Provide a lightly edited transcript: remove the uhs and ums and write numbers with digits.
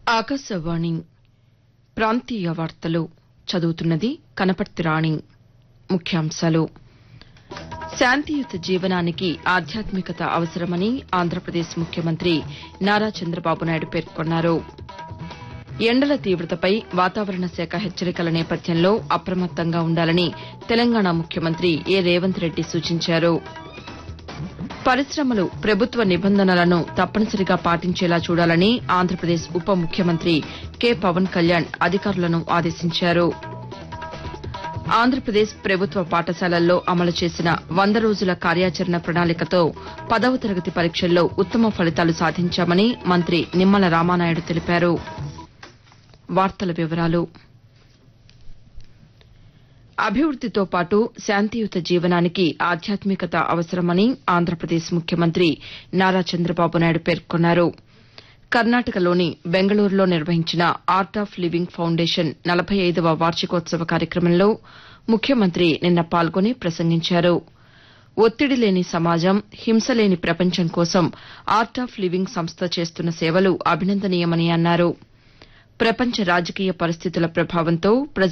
ఆకాశవాణి ప్రాంతీయ వార్తలు చదువుతున్నది కనపర్తి రాణి. ముఖ్యాంశాలు శాంతియుత జీవనానికి ఆధ్యాత్మికత అవసరమని ఆంధ్రప్రదేశ్ ముఖ్యమంత్రి నారా చంద్రబాబు నాయుడు పేర్కొన్నారు. ఎండల తీవ్రతపై వాతావరణ శాఖ హెచ్చరికల నేపథ్యంలో అప్రమత్తంగా ఉండాలని తెలంగాణ ముఖ్యమంత్రి ఏ రేవంత్ రెడ్డి సూచించారు. పరిశ్రమలు ప్రభుత్వ నిబంధనలను తప్పనిసరిగా పాటించేలా చూడాలని ఆంధ్రప్రదేశ్ ఉప ముఖ్యమంత్రి కె పవన్ కళ్యాణ్ అధికారులను ఆదేశించారు. ఆంధ్రప్రదేశ్ ప్రభుత్వ పాఠశాలల్లో అమలు చేసిన 100 రోజుల కార్యాచరణ ప్రణాళికతో 10వ తరగతి పరీక్షల్లో ఉత్తమ ఫలితాలు సాధించామని మంత్రి నిమ్మల రామానాయుడు తెలిపారు. అభివృద్దితో పాటు శాంతియుత జీవనానికి ఆధ్యాత్మికత అవసరమని ఆంధ్రప్రదేశ్ ముఖ్యమంత్రి నారా చంద్రబాబు నాయుడు పేర్కొన్నారు. కర్ణాటకలోని బెంగళూరులో నిర్వహించిన ఆర్ట్ ఆఫ్ లివింగ్ ఫౌండేషన్ 45వ వార్షికోత్సవ కార్యక్రమంలో ముఖ్యమంత్రి నిన్న పాల్గొని ప్రసంగించారు. ఒత్తిడి లేని సమాజం, హింస లేని ప్రపంచం కోసం ఆర్ట్ ఆఫ్ లివింగ్ సంస్థ చేస్తున్న సేవలు అభినందనీయమని అన్నారు. ప్రపంచ రాజకీయ పరిస్థితుల ప్రభావంతో